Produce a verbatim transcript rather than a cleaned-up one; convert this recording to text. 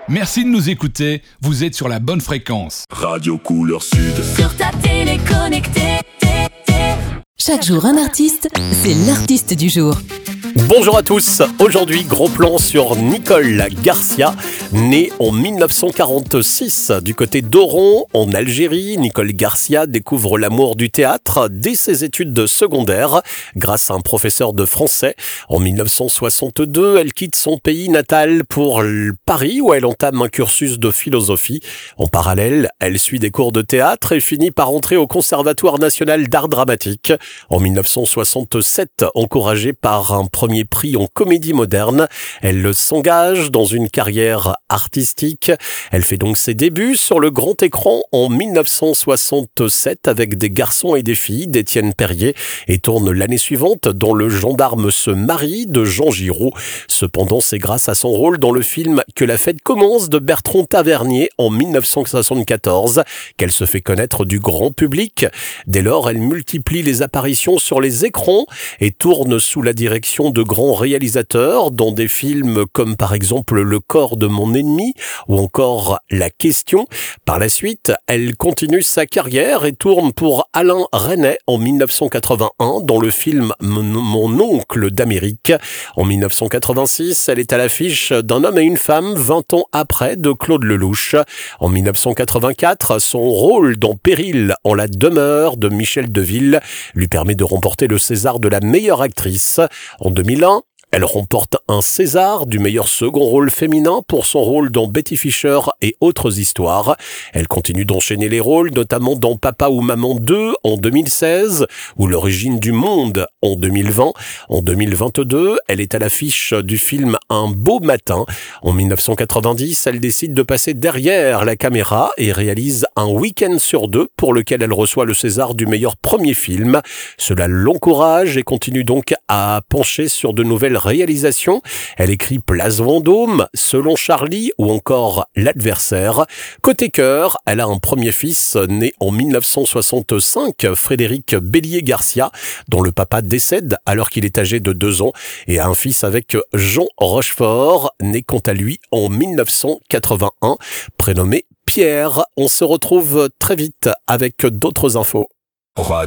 Merci de nous écouter, vous êtes sur la bonne fréquence. Radio Couleur Sud. Sur ta télé connectée. Chaque jour un artiste, c'est l'artiste du jour. Bonjour à tous, aujourd'hui gros plan sur Nicole Garcia, née en dix-neuf cent quarante-six du côté d'Oran en Algérie. Nicole Garcia découvre l'amour du théâtre dès ses études secondaires grâce à un professeur de français. En dix-neuf cent soixante-deux, elle quitte son pays natal pour Paris où elle entame un cursus de philosophie. En parallèle, elle suit des cours de théâtre et finit par entrer au Conservatoire national d'art dramatique. En dix-neuf cent soixante-sept, encouragée par un premier prix en comédie moderne, elle s'engage dans une carrière artistique. Elle fait donc ses débuts sur le grand écran en dix-neuf cent soixante-sept avec Des garçons et des filles d'Étienne Perrier et tourne l'année suivante dans Le gendarme se marie de Jean Giraud. Cependant, c'est grâce à son rôle dans le film Que la fête commence de Bertrand Tavernier en dix-neuf cent soixante-quatorze qu'elle se fait connaître du grand public. Dès lors, elle multiplie les apparitions sur les écrans et tourne sous la direction de grands réalisateurs dans des films comme par exemple Le corps de mon ennemi ou encore La question. Par la suite, elle continue sa carrière et tourne pour Alain Resnais en dix-neuf cent quatre-vingt-un dans le film Mon oncle d'Amérique. En dix-neuf cent quatre-vingt-six, elle est à l'affiche d'Un homme et une femme vingt ans après de Claude Lelouch. En dix-neuf cent quatre-vingt-quatre, son rôle dans Péril en la demeure de Michel Deville lui permet de remporter le César de la meilleure actrice. En deux mille un, elle remporte un César du meilleur second rôle féminin pour son rôle dans Betty Fischer et autres histoires. Elle continue d'enchaîner les rôles, notamment dans Papa ou Maman deux en deux mille seize ou L'origine du monde en deux mille vingt. En deux mille vingt-deux, elle est à l'affiche du film Un beau matin. En dix-neuf cent quatre-vingt-dix, elle décide de passer derrière la caméra et réalise Un week-end sur deux pour lequel elle reçoit le César du meilleur premier film. Cela l'encourage et continue donc à pencher sur de nouvelles réalisation. Elle écrit Place Vendôme, Selon Charlie ou encore L'adversaire. Côté cœur, elle a un premier fils né en dix-neuf cent soixante-cinq, Frédéric Bélier-Garcia, dont le papa décède alors qu'il est âgé de deux ans, et a un fils avec Jean Rochefort, né quant à lui en dix-neuf cent quatre-vingt-un, prénommé Pierre. On se retrouve très vite avec d'autres infos. Radio